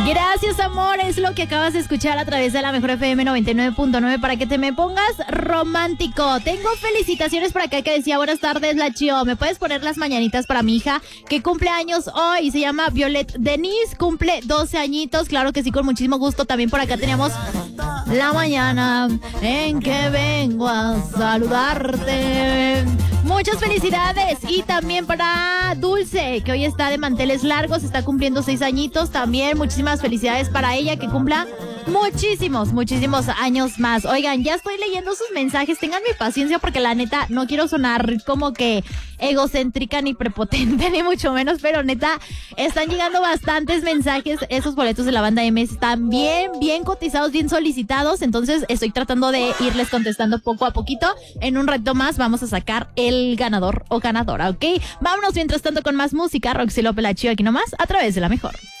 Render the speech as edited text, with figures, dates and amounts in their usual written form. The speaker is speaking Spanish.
Gracias, amor. Es lo que acabas de escuchar a través de la Mejor FM 99.9 para que te me pongas romántico. Tengo felicitaciones por acá que decía: buenas tardes, la Chio. ¿Me puedes poner las mañanitas para mi hija que cumple años hoy? Se llama Violet Denise, cumple 12 añitos. Claro que sí, con muchísimo gusto. También por acá teníamos la mañana en que vengo a saludarte. Muchas felicidades. Y también para Dulce, que hoy está de manteles largos, está cumpliendo 6 añitos. También muchísimas felicidades para ella, que cumpla muchísimos años más. Oigan, ya estoy leyendo sus mensajes. Tengan mi paciencia porque la neta no quiero sonar como que egocéntrica ni prepotente, ni mucho menos, pero neta están llegando bastantes mensajes. Esos boletos de la banda MS están bien cotizados, bien solicitados. Entonces estoy tratando de irles contestando poco a poquito. En un reto más vamos a sacar el ganador o ganadora, ¿ok? Vámonos mientras tanto con más música. Roxy López, la Chio, aquí nomás, a través de la Mejor.